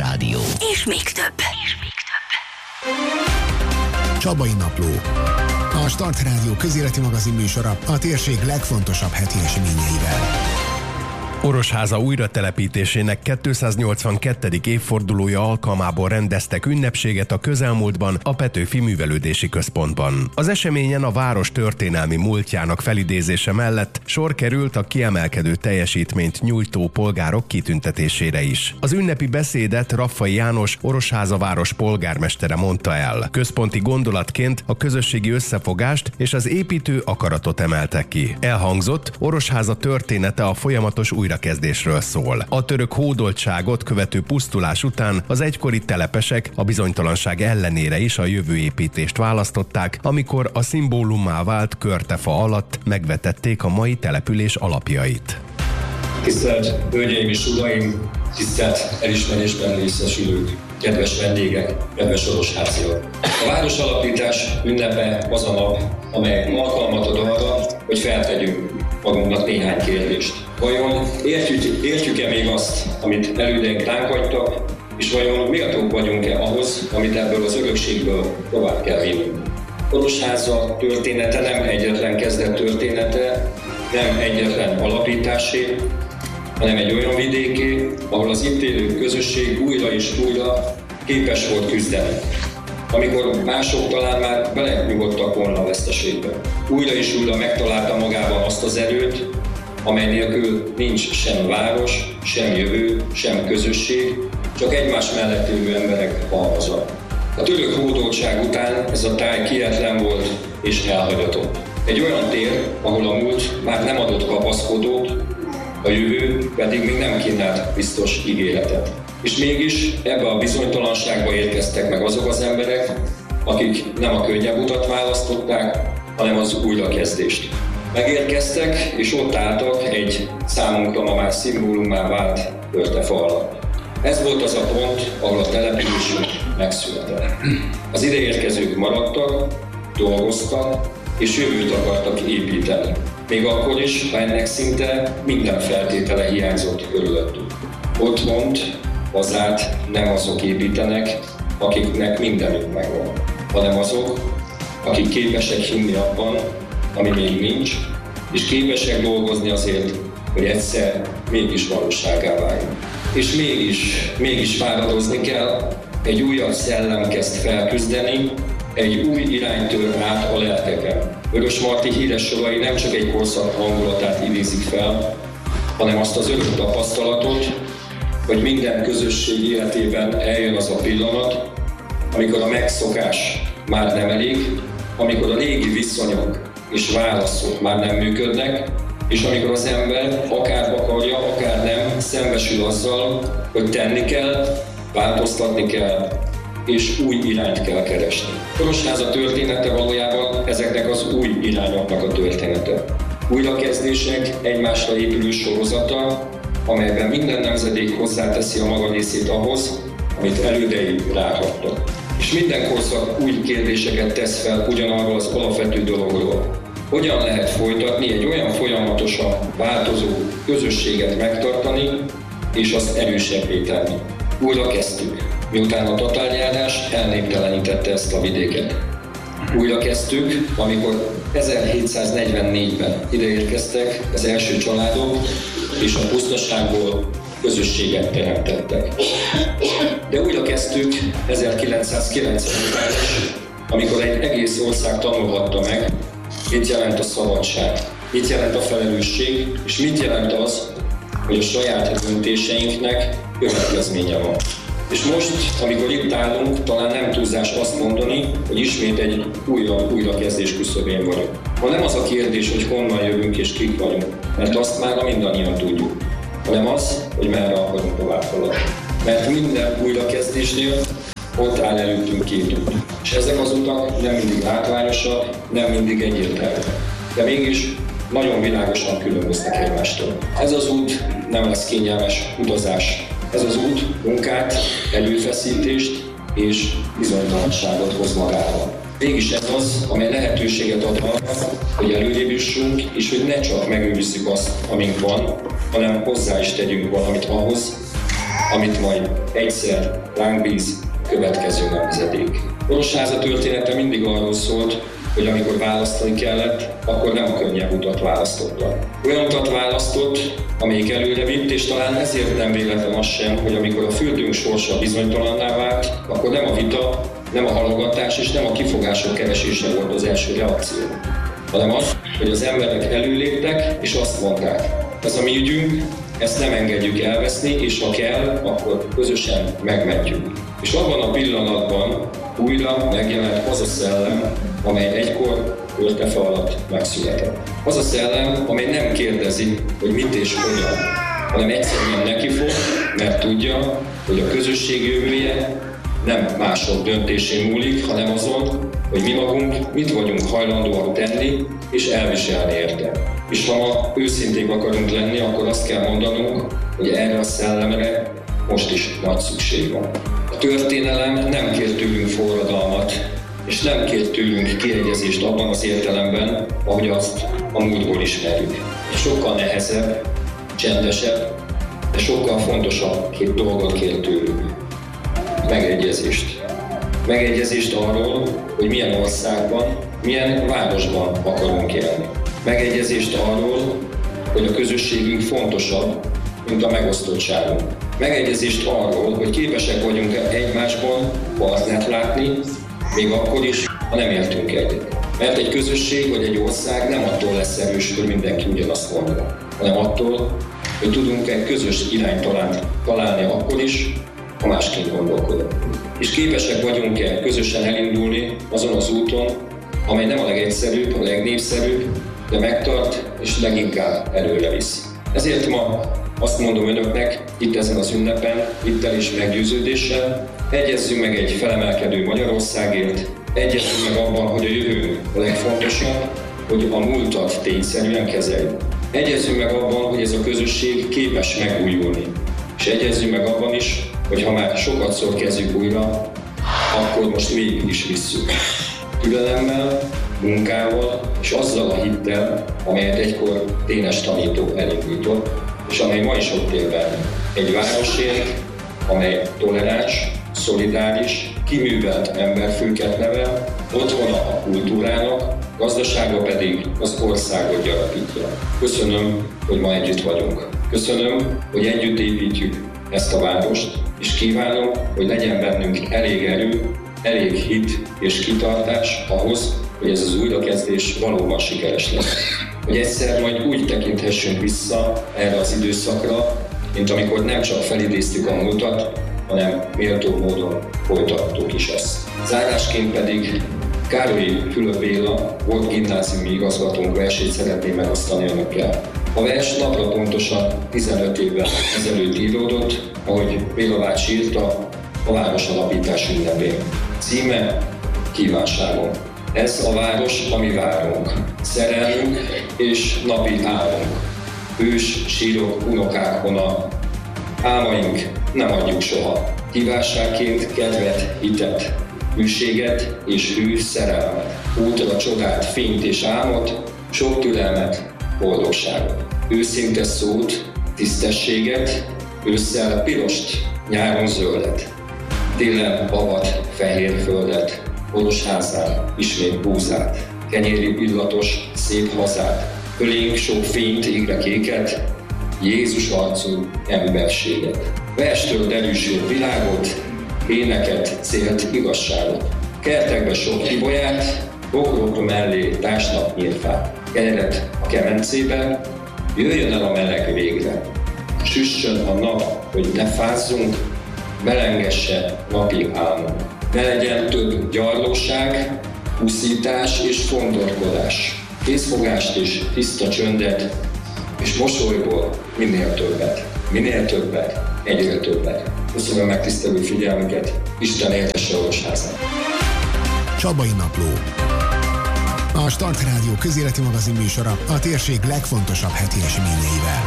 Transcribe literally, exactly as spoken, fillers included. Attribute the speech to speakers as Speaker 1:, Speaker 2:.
Speaker 1: Rádió.
Speaker 2: És még több. És még
Speaker 3: több. Csabai Napló. A Start Rádió közéleti magazin műsora a térség legfontosabb heti eseményeivel.
Speaker 4: Orosháza újratelepítésének kétszáznyolcvankettedik évfordulója alkalmából rendeztek ünnepséget a közelmúltban a Petőfi Művelődési Központban. Az eseményen a város történelmi múltjának felidézése mellett sor került a kiemelkedő teljesítményt nyújtó polgárok kitüntetésére is. Az ünnepi beszédet Raffai János, Orosháza város polgármestere mondta el. Központi gondolatként a közösségi összefogást és az építő akaratot emeltek ki. Elhangzott, Orosháza története a folyamatos újra kezdésről szól. A török hódoltságot követő pusztulás után az egykori telepesek a bizonytalanság ellenére is a jövőépítést választották, amikor a szimbólummá vált körtefa alatt megvetették a mai település alapjait.
Speaker 5: Tisztelt Hölgyeim és Uraim, tisztelt elismerésben részesülők, kedves vendégek, kedves orosháziak! A városalapítás ünnepe az a nap, amely alkalmat ad arra, hogy feltegyünk magunknak néhány kérdést. Vajon értjük, értjük-e még azt, amit elődeink ránk hagytak, és vajon méltók vagyunk-e ahhoz, amit ebből az örökségből tovább kell vinnünk? Orosháza története nem egyetlen kezdet története, nem egyetlen alapításé, hanem egy olyan vidéké, ahol az itt élő közösség újra és újra képes volt küzdeni. Amikor mások talán már belenyugodtak volna a veszteségbe. Újra és újra megtalálta magában azt az erőt, amely nélkül nincs sem város, sem jövő, sem közösség, csak egymás mellett élő emberek halmaza. A török hódoltság után ez a táj kietlen volt és elhagyatott. Egy olyan tér, ahol a múlt már nem adott kapaszkodót, a jövő pedig még nem kínált biztos ígéretet. És mégis ebbe a bizonytalanságba érkeztek meg azok az emberek, akik nem a könnyebb utat választották, hanem az újrakezdést. Megérkeztek, és ott álltak egy számunkra ma már szimbólummá vált körtefa alatt. Ez volt az a pont, ahol a településünk megszületett. Az ideérkezők maradtak, dolgoztak, és jövőt akartak építeni. Még akkor is, ha ennek szinte minden feltétele hiányzott körülöttük. Otthont, hazát nem azok építenek, akiknek mindenük megvan, hanem azok, akik képesek hinni abban, ami még nincs, és képesek dolgozni azért, hogy egyszer mégis valóságá váljon. És mégis, mégis fáradozni kell, egy újabb szellem kezd felküzdeni, egy új irány tör át a lelkeken. Vörösmarty híres sorai nem csak egy korszak hangulatát idézik fel, hanem azt az örök tapasztalatot, hogy minden közösség életében eljön az a pillanat, amikor a megszokás már nem elég, amikor a régi viszonyok és válaszok már nem működnek, és amikor az ember akár akarja, akár nem, szembesül azzal, hogy tenni kell, változtatni kell, és új irányt kell keresni. Orosháza története valójában ezeknek az új irányoknak a története. Újrakezdések egymásra épülő sorozata, amelyben minden nemzedék hozzáteszi a maga részét ahhoz, amit elődei ráhagytak. És minden korszak új kérdéseket tesz fel ugyanarról az alapvető dologról. Hogyan lehet folytatni egy olyan folyamatosan változó közösséget megtartani, és azt erősebbé tenni. Újra kezdtük, miután a tatárjárás elnéptelenítette ezt a vidéket. Újra kezdtük, amikor ezerhétszáznegyvennégyben ideérkeztek az első családok, és a pusztaságból közösséget teremtettek. De újra kezdtük ezerkilencszázkilencven után is, amikor egy egész ország tanulhatta meg, mit jelent a szabadság, mit jelent a felelősség, és mit jelent az, hogy a saját döntéseinknek következménye van. És most, amikor itt állunk, talán nem túlzás azt mondani, hogy ismét egy újra, újrakezdés küszöbén vagyunk. Ma nem az a kérdés, hogy honnan jövünk és kik vagyunk, mert azt már mindannyian tudjuk, hanem az, hogy merre akarunk tovább haladni. Mert minden újrakezdésnél ott áll előttünk két út. És ezek az utak nem mindig látványosak, nem mindig egyértelműek, de mégis nagyon világosan különböznek egymástól. Ez az út nem lesz kényelmes utazás. Ez az út munkát, erőfeszítést és bizonytalanságot hoz magával. Mégis ez az, amely lehetőséget ad arra, hogy előrébb jussunk, és hogy ne csak megőrizzük azt, amink van, hanem hozzá is tegyünk valamit ahhoz, amit majd egyszer ránk bíz a következő nemzedék. Orosháza története mindig arról szólt, hogy amikor választani kellett, akkor nem a könnyebb utat választotta. Olyan utat választott, amelyik előre vitt, és talán ezért nem véletlen az sem, hogy amikor a földünk sorsa bizonytalanná vált, akkor nem a vita, nem a halogatás és nem a kifogások keresése volt az első reakció, hanem az, hogy az emberek előléptek és azt mondták, ez a mi ügyünk, ezt nem engedjük elveszni, és ha kell, akkor közösen megmentjük. És abban a pillanatban újra megjelent az a szellem, amely egykor Körtefe alatt megszületett. Az a szellem, amely nem kérdezi, hogy mit és hogyan, hanem egyszerűen nekifog, mert tudja, hogy a közösség jövője nem mások döntésén múlik, hanem azon, hogy mi magunk mit vagyunk hajlandóak tenni és elviselni érte. És ha ma őszinték akarunk lenni, akkor azt kell mondanunk, hogy erre a szellemre most is nagy szükség van. A történelem nem kér tőlünk forradalmat, és nem kér tőlünk kiegyezést abban az értelemben, ahogy azt a múltból ismerjük. Sokkal nehezebb, csendesebb, de sokkal fontosabb két dolgot kér tőlünk. Megegyezést. Megegyezést arról, hogy milyen országban, milyen városban akarunk élni. Megegyezést arról, hogy a közösségünk fontosabb, mint a megosztottságunk. Megegyezést arról, hogy képesek vagyunk egymásban partnert látni, még akkor is, ha nem értünk egyet. Mert egy közösség vagy egy ország nem attól lesz erős, hogy mindenki ugyanazt mondja, hanem attól, hogy tudunk egy közös irányt találni akkor is, ha másként gondolkodunk. És képesek vagyunk-e közösen elindulni azon az úton, amely nem a legegyszerűbb, a legnépszerűbb, de megtart és leginkább előre visz. Ezért ma azt mondom önöknek, itt ezen az ünnepen, itt el is meggyőződéssel, egyezzünk meg egy felemelkedő Magyarországért, egyezzünk meg abban, hogy a jövő a legfontosabb, hogy a múltat tényszerűen kezeljük. Egyezzünk meg abban, hogy ez a közösség képes megújulni. És egyezzünk meg abban is, hogy ha már sokatszor kezdjük újra, akkor most végig is visszük. Türelemmel, munkával és azzal a hittel, amelyet egykor Dénes tanító elindított, és amely ma is ott él benne. Egy városért, amely toleráns, szolidáris, kiművelt emberfőket nevel, otthona a kultúrának, gazdasága pedig az országot gyarapítja. Köszönöm, hogy ma együtt vagyunk. Köszönöm, hogy együtt építjük ezt a várost, és kívánom, hogy legyen bennünk elég erő, elég hit és kitartás ahhoz, hogy ez az újrakezdés valóban sikeres lesz. Hogy egyszer majd úgy tekinthessünk vissza erre az időszakra, mint amikor nem csak felidéztük a múltat, hanem méltó módon folytattuk is ezt. Zárásként pedig Károlyi Fülöp Béla volt gimnáziumi igazgatónk versét szeretném megosztani önökkel. A vers napra pontosan tizenöt évvel ezelőtt íródott, ahogy Béla bácsi írta, a városalapítás ünnepén. Címe Kívánságom. Ez a város, ami várunk. Szerelmünk és napi álmunk. Hős sírok, unokák hona. Álmaink nem adjuk soha. Kívánságként kedvet, hitet, hűséget és hű szerelmet. Útra csodát, fényt és álmot, sok türelmet, boldogságot. Őszinte szót, tisztességet, ősszel pirost, nyáron zöldet. Télen bavat, fehér földet, Orosházán ismét búzát, kenyéri illatos, szép hazát, ölénk sok fényt, égre kéket, Jézus arcú emberséget. Verstől derűsült világot, éneket, célt, igazságot. Kertekbe sok ibolyát, bokrok mellé társnak nyírfát. Kenyeret a kemencébe, jöjjön el a meleg végre. Süssön a nap, hogy ne fázzunk, belengesse napi álmunk. Ne legyen több gyarlóság, puszítás és fondorkodás. Készfogást és tiszta csöndet, és mosolyból minél többet. Minél többet, egyre többet. Köszönöm megtisztelő figyelmüket, Isten éltesse Orosházát.
Speaker 3: Csabai Napló. A Start Rádió közéleti magazin műsora a térség legfontosabb heti eseményeivel.